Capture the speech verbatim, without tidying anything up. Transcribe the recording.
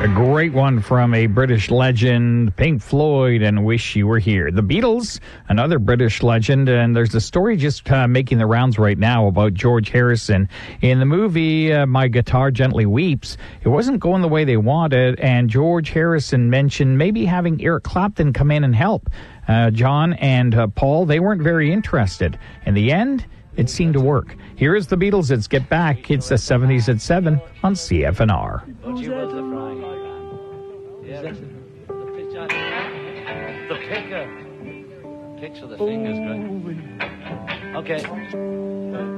A great one from a British legend, Pink Floyd, and Wish You Were Here. The Beatles, another British legend, and there's a story just uh, making the rounds right now about George Harrison. In the movie uh, My Guitar Gently Weeps, it wasn't going the way they wanted, and George Harrison mentioned maybe having Eric Clapton come in and help. Uh, John and uh, Paul, they weren't very interested. In the end, it seemed to work. Here is the Beatles. It's Get Back. It's the seventies at seven on C F N R. The picker. Picture the fingers, great. Okay.